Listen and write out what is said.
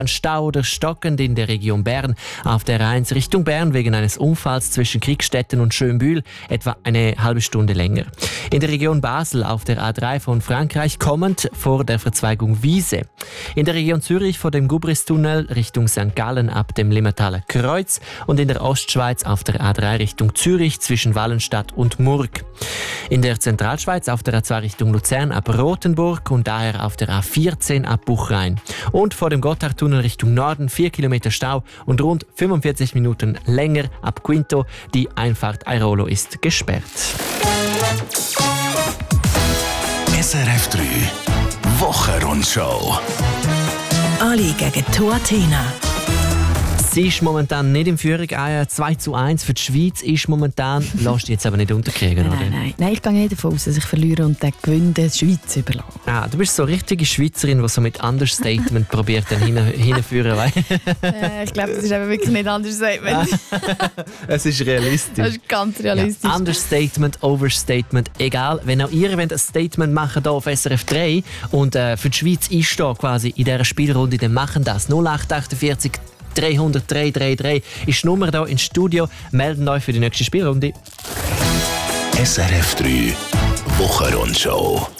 Stau oder stockend in der Region Bern auf der A1 Richtung Bern wegen eines Unfalls zwischen Kriegstetten und Schönbühl etwa eine halbe Stunde länger. In der Region Basel auf der A3 von Frankreich kommend vor der Verzweigung Wiese. In der Region Zürich vor dem Gubristunnel Richtung St. Gallen ab dem Limmataler Kreuz und in der Ostschweiz auf der A3 Richtung Zürich zwischen Wallenstadt und Murg. In der Zentralschweiz auf der A2 Richtung Luzern ab Rothenburg und daher auf der A14 ab Buchrein. Und vor dem Gotthardtunnel Richtung Norden 4 Kilometer Stau und rund 45 Minuten länger ab Quinto. Die Einfahrt Airolo ist gesperrt. SRF 3 Wochenrundschau. Ali gegen Tuatena. Sie ist momentan nicht in Führung. 2:1 für die Schweiz ist momentan. Lässt dich jetzt aber nicht unterkriegen, oder? Nein, ich gehe nicht davon aus, dass ich verliere und den Gewinn der Schweiz überlasse. Du bist so eine richtige Schweizerin, die so mit Understatement probiert, dann hinzuführen. Ich glaube, das ist eben wirklich nicht Understatement. Es ist realistisch. Das ist ganz realistisch. Ja, Understatement, Overstatement, egal. Wenn auch ihr wollt ein Statement machen hier auf SRF 3 und für die Schweiz einstehen quasi in dieser Spielrunde, dann machen das. 0848 300 333 ist die Nummer hier ins Studio. Melden euch für die nächste Spielrunde. SRF 3 Wochenrundschau.